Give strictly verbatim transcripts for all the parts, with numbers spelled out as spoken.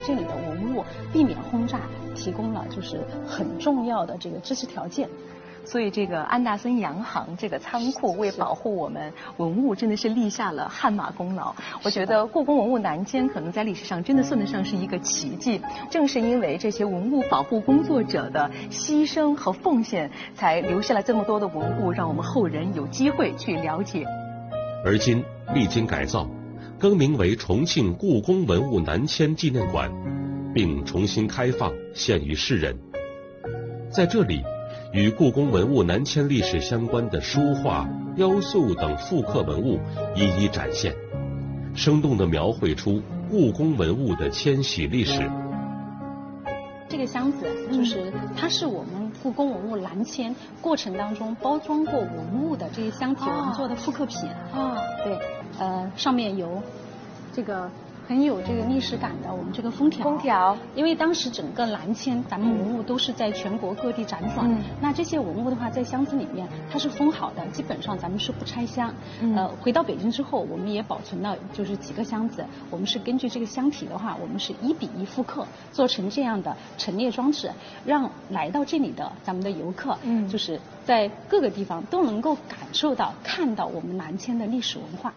这里的文物避免轰炸提供了就是很重要的这个支持条件。 所以这个安达森洋行这个仓库为保护我们文物，真的是立下了汗马功劳。我觉得故宫文物南迁可能在历史上真的算得上是一个奇迹。正是因为这些文物保护工作者的牺牲和奉献，才留下了这么多的文物，让我们后人有机会去了解。 而今历经改造，更名为重庆故宫文物南迁纪念馆，并重新开放现于世人。在这里，与故宫文物南迁历史相关的书画、雕塑等复刻文物一一展现，生动地描绘出故宫文物的迁徙历史。 这个箱子就是它是我们故宫文物南迁过程当中包装过文物的这些箱体，我们做的复刻品。啊，对，呃，上面有这个很有这个历史感的我们这个封条。 封条，因为当时整个南迁，咱们文物都是在全国各地辗转。嗯，那这些文物的话，在箱子里面它是封好的，基本上咱们是不拆箱。嗯，呃，回到北京之后，我们也保存了就是几个箱子，我们是根据这个箱体的话，我们是一比一复刻，做成这样的陈列装置，让来到这里的咱们的游客，嗯，就是在各个地方都能够感受到、看到我们南迁的历史文化。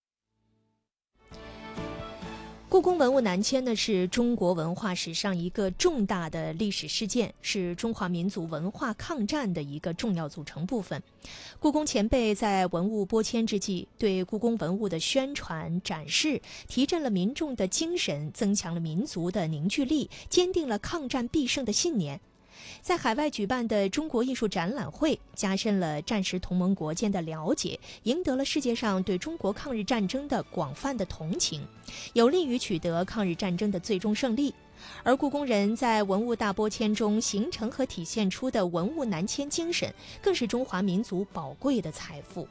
故宫文物南迁呢，是中国文化史上一个重大的历史事件，是中华民族文化抗战的一个重要组成部分。故宫前辈在文物拨迁之际，对故宫文物的宣传展示，提振了民众的精神，增强了民族的凝聚力，坚定了抗战必胜的信念。在海外举办的中国艺术展览会，加深了战时同盟国间的了解，赢得了世界上对中国抗日战争的广泛的同情，有利于取得抗日战争的最终胜利。而故宫人在文物大拨迁中形成和体现出的文物南迁精神，更是中華民族寶貴的財富。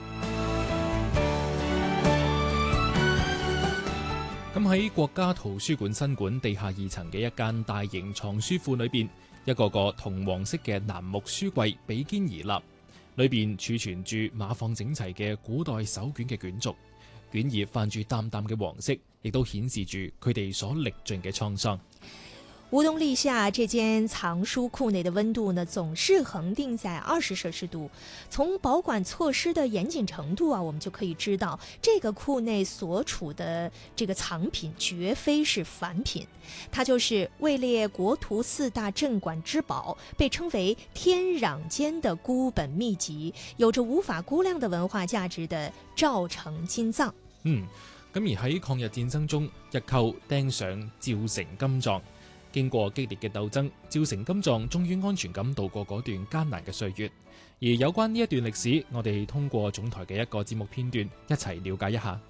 咁喺國家圖書館新館地下二層嘅一間大型藏書庫裏邊，一個個銅黃色嘅楠木書櫃比肩而立，裏邊儲存住碼放整齊嘅古代手卷嘅卷軸，卷葉泛住淡淡嘅黃色，亦都顯示住佢哋所歷盡嘅滄桑。 無冬立夏，這間藏書庫內的溫度呢，總是恆定在二十攝氏度。從保管措施的嚴謹程度啊，我們就可以知道，這個庫內所處的這個藏品絕非是凡品，它就是位列國圖四大鎮館之寶，被稱為天壤間的孤本秘籍，有着無法估量的文化價值的趙成金藏。 嗯，咁而喺抗日戰爭中，日寇釘上趙成金藏。經過激烈嘅鬥爭，趙成金藏終於安全咁度過嗰段艱難嘅歲月。而有關呢一段歷史，我哋通過總台嘅一個節目片段，一齊了解一下。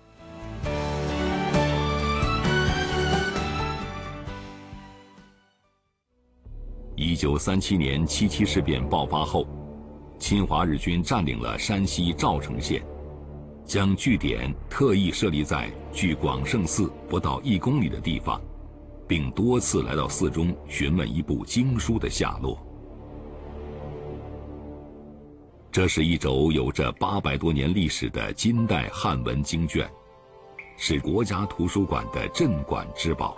一九三七年七七事變爆發後，侵華日軍佔領了山西趙城縣，將據點特意設立在距廣勝寺不到一公里的地方，並多次來到寺中詢問一部經書的下落。這是一軸有着八百多年歷史的金代漢文經卷，是國家圖書館的鎮館之寶。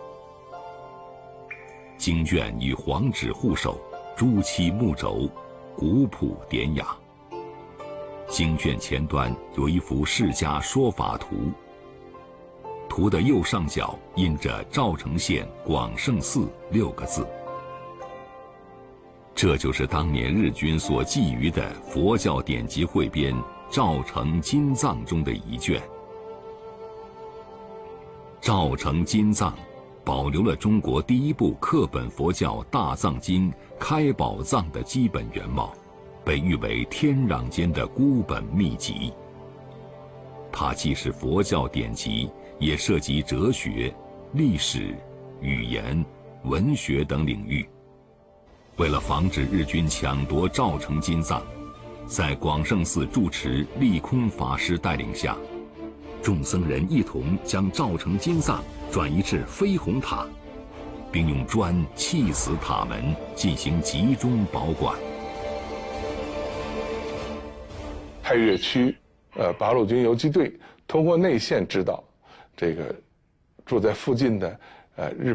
經卷以黃紙護手，朱漆木軸，古樸典雅。經卷前端有一幅釋迦說法圖，圖的右上角印着趙城縣廣勝寺六個字，這就是當年日軍所覬覦的佛教典籍彙編《趙成金藏》中的一卷。趙成金藏保留了中國第一部課本佛教大藏經開寶藏的基本原貌，被譽為天壤間的孤本秘籍。它既是佛教典籍，也涉及哲學、歷史、語言、文學等領域。為了防止日軍搶奪趙成金藏，在廣勝寺住持利空法師帶領下，眾僧人一同將趙成金藏轉移至飛虹塔，並用磚砌死塔門進行集中保管。 太岳區，呃，八路軍游擊隊通過內線知道，這個住在附近的呃日